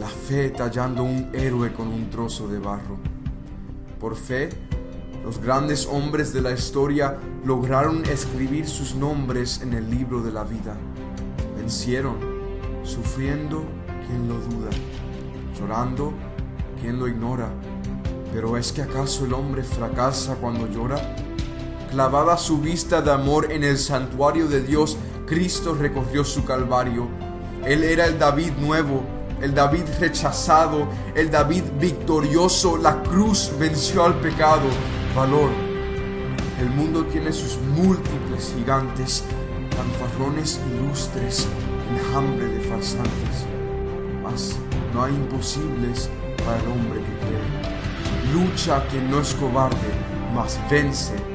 La fe tallando un héroe con un trozo de barro. Por fe, los grandes hombres de la historia lograron escribir sus nombres en el libro de la vida. Vencieron, sufriendo, ¿quién lo duda? Llorando, ¿quién lo ignora? Pero ¿es que acaso el hombre fracasa cuando llora? Clavada su vista de amor en el santuario de Dios, Cristo recorrió su calvario. Él era el David nuevo, el David rechazado, el David victorioso. La cruz venció al pecado. Valor. El mundo tiene sus múltiples gigantes, fanfarrones ilustres, enjambre de farsantes. Mas no hay imposibles para el hombre que cree. Lucha quien no es cobarde, mas vence